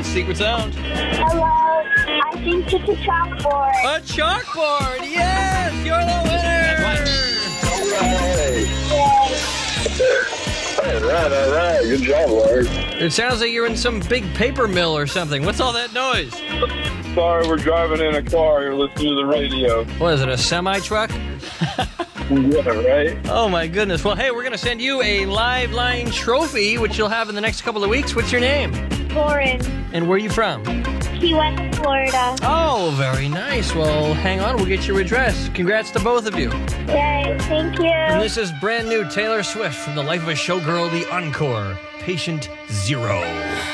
Secret sound. Hello. I think it's a chalkboard. A chalkboard. Yes, you're the winner. All right. Good job, Larry. It sounds like you're in some big paper mill or something. What's all that noise? Sorry, we're driving in a car. You're listening to the radio. What is it, a semi-truck? Yeah, right? Oh, my goodness. Well, hey, we're going to send you a Live Line trophy, which you'll have in the next couple of weeks. What's your name? Lauren. And where are you from? Key West, Florida. Oh, very nice. Well, hang on. We'll get your address. Congrats to both of you. Yay, thank you. And this is brand new Taylor Swift from The Life of a Showgirl, The Encore, Patient Zero.